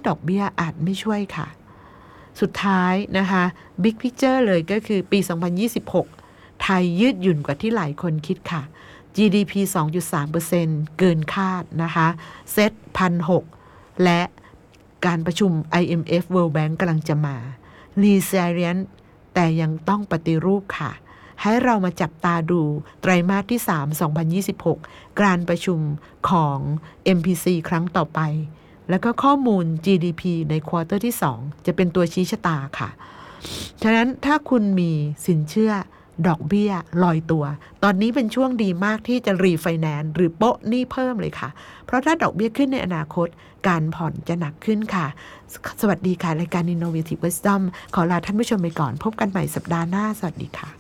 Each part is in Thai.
ดอกเบี้ยอาจไม่ช่วยค่ะสุดท้ายนะคะ Big Picture เลยก็คือปี 2026 ไทยยืดหยุ่นกว่าที่หลายคนคิดค่ะ GDP 2.3% เกินคาดนะคะเซ็ต 1,600 และการประชุม IMF World Bank กำลังจะมา Resilient แต่ยังต้องปฏิรูปค่ะให้เรามาจับตาดูไตรมาสที่ 3 2026 การประชุมของ MPC ครั้งต่อไปแล้วก็ข้อมูล GDP ในควอเตอร์ที่ 2 จะเป็นตัวชี้ชะตาค่ะฉะนั้นถ้าคุณมีสินเชื่อดอกเบี้ยลอยตัวตอนนี้เป็นช่วงดีมากที่จะรีไฟแนนซ์หรือโปะหนี้เพิ่มเลยค่ะเพราะถ้าดอกเบี้ยขึ้นในอนาคตการผ่อนจะหนักขึ้นค่ะสวัสดีค่ะรายการ Innovative Wisdom ขอลาท่านผู้ชมไปก่อนพบกันใหม่สัปดาห์หน้าสวัสดีค่ะ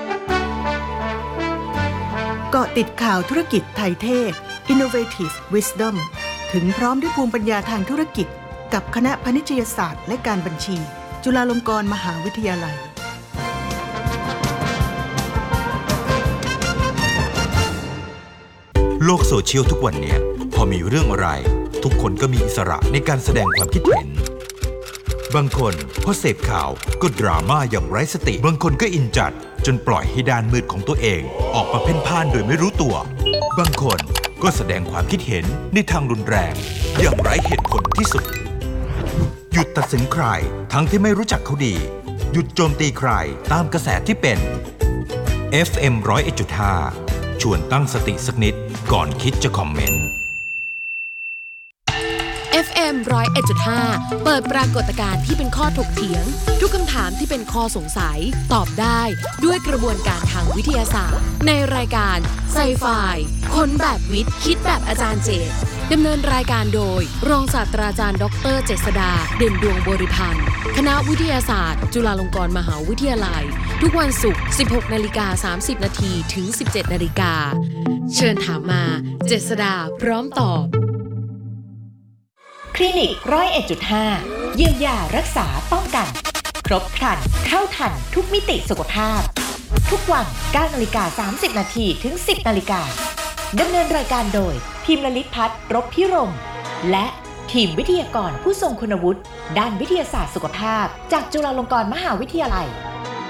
เกาะติดข่าวธุรกิจไทยเทศ Innovative Wisdom ถึงพร้อมด้วยภูมิปัญญาทางธุรกิจกับคณะพาณิชยศาสตร์และการบัญชีจุฬาลงกรณ์มหาวิทยาลัยโลกโซเชียลทุกวันนี้พอมีเรื่องอะไรทุกคนก็มีอิสระในการแสดงความคิดเห็นบางคนพอเสพข่าวก็ดราม่าอย่างไร้สติบางคนก็อินจัดจนปล่อยให้ด้านมืดของตัวเองออกมาเพ่นพ่านโดยไม่รู้ตัวบางคนก็แสดงความคิดเห็นในทางรุนแรงอย่างไร้เหตุผลที่สุดหยุดตัดสินใครทั้งที่ไม่รู้จักเขาดีหยุดโจมตีใครตามกระแสที่เป็น FM 101.5 ชวนตั้งสติสักนิดก่อนคิดจะคอมเมนต์ FM 101.5 เปิดปรากฏการณ์ที่เป็นข้อถกเถียงทุกคำถามที่เป็นข้อสงสัยตอบได้ด้วยกระบวนการทางวิทยาศาสตร์ในรายการไซไฟค้นแบบวิทย์คิดแบบอาจารย์เจตดำเนินรายการโดยรองศาสตราจารย์ดร.เจษฎาเด่นดวงบริพันธ์คณะวิทยาศาสตร์จุฬาลงกรณ์มหาวิทยาลัยทุกวันศุกร์ 16:30 น. ถึง 17:00 น. เชิญถามมาเจษฎาพร้อมตอบคลินิก 101.5 เยียวยารักษาป้องกันครบครันเท่าทันทุกมิติสุขภาพทุกวัน 9:30 น. ถึง 10:00 น. ดำเนินรายการโดยพิมพ์ลลิตพัฒน์ รบพิรมและทีมวิทยากรผู้ทรงคุณวุฒิด้านวิทยาศาสตร์สุขภาพจากจุฬาลงกรณ์มหาวิทยาลัย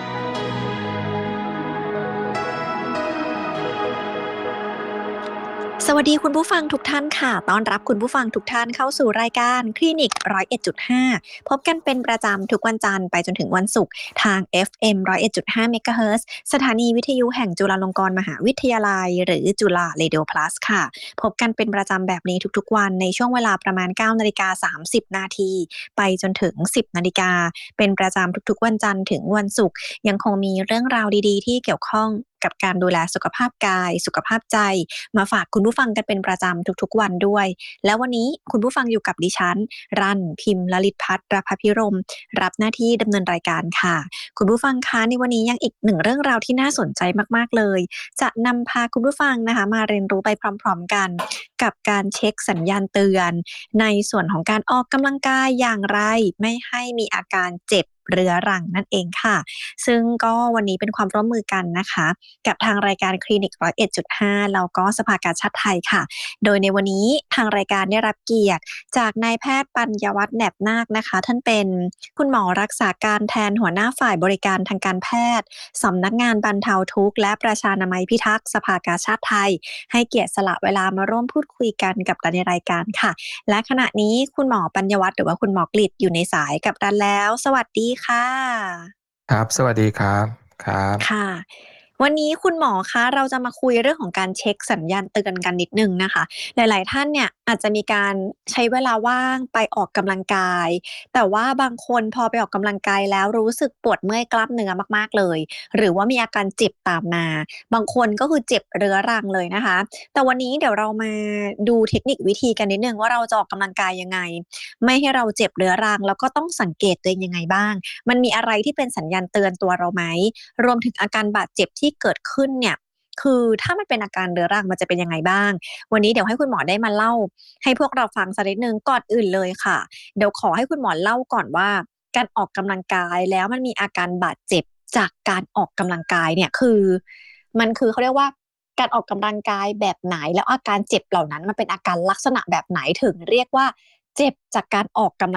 สวัสดีคุณผู้ฟังทุกท่านค่ะต้อนรับคุณผู้ฟังทุกท่านเข้าสู่รายการคลินิก 101.5 พบกันเป็นประจำทุกวันจันทร์ไปจนถึงวันศุกร์ทาง FM 101.5 MHz สถานีวิทยุแห่งจุฬาลงกรณ์มหาวิทยาลัยหรือจุฬาเรดิโอ plus ค่ะพบกันเป็นประจำแบบนี้ทุกๆวันในช่วงเวลาประมาณ 9:30 น. ไปจนถึง 10:00 น. เป็นประจำทุกๆวันจันทร์ถึงวันศุกร์ยังคงมีเรื่องราวดีๆที่เกี่ยวข้องกับการดูแลสุขภาพกายสุขภาพใจมาฝากคุณผู้ฟังกันเป็นประจำทุกๆวันด้วยแล้ววันนี้คุณผู้ฟังอยู่กับดิฉันรันพิมพ์ลลิตพัฒน์ รภพิรมย์รับหน้าที่ดำเนินรายการค่ะคุณผู้ฟังคะในวันนี้ยังอีกหนึ่งเรื่องราวที่น่าสนใจมากๆเลยจะนำพาคุณผู้ฟังนะคะมาเรียนรู้ไปพร้อมๆกันกับการเช็คสัญญาณเตือนในส่วนของการออกกำลังกายอย่างไรไม่ให้มีอาการเจ็บเรื้อรังนั่นเองค่ะซึ่งก็วันนี้เป็นความร่วมมือกันนะคะกับทางรายการคลินิก 101.5 แล้วก็สภากาชาดไทยค่ะโดยในวันนี้ทางรายการได้รับเกียรติจากนายแพทย์ปัญญวัฒน์แหนบนาคนะคะท่านเป็นคุณหมอรักษาการแทนหัวหน้าฝ่ายบริการทางการแพทย์สำนักงานบรรเทาทุกข์และประชานามัยพิทักษ์สภากาชาดไทยให้เกียรติสละเวลามาร่วมพูดคุยกันกับเราในรายการค่ะและขณะนี้คุณหมอปัญญวัฒน์หรือว่าคุณหมอกฤษอยู่ในสายกับเราแล้วสวัสดีค่ะครับสวัสดีครับครับค่ะวันนี้คุณหมอคะเราจะมาคุยเรื่องของการเช็คสัญญาณเตือนกันนิดนึงนะคะหลายๆท่านเนี่ยอาจจะมีการใช้เวลาว่างไปออกกำลังกายแต่ว่าบางคนพอไปออกกำลังกายแล้วรู้สึกปวดเมื่อยกล้ามเนื้อมากๆเลยหรือว่ามีอาการเจ็บตามมาบางคนก็คือเจ็บเรื้อรังเลยนะคะแต่วันนี้เดี๋ยวเรามาดูเทคนิควิธีกันนิดนึงว่าเราจะออกกำลังกายยังไงไม่ให้เราเจ็บเรื้อรังแล้วก็ต้องสังเกตตัวเองยังไงบ้างมันมีอะไรที่เป็นสัญญาณเตือนตัวเราไหมรวมถึงอาการบาดเจ็บที่เกิดขึ้นเนี่ยคือถ้ามันเป็นอาการเรื้อรังมันจะเป็นยังไงบ้างวันนี้เดี๋ยวให้คุณหมอได้มาเล่าให้พวกเราฟังสักนิดนึงก่อนอื่นเลยค่ะเดี๋ยวขอให้คุณหมอเล่าก่อนว่าการออกกำลังกายแล้วมันมีอาการบาดเจ็บจากการออกกำลังกายเนี่ยคือมันคือเขาเรียกว่าการออกกำลังกายแบบไหนแล้วอาการเจ็บเหล่านั้นมันเป็นอาการลักษณะแบบไหนถึงเรียกว่าเจ็บจากการออกกำลัง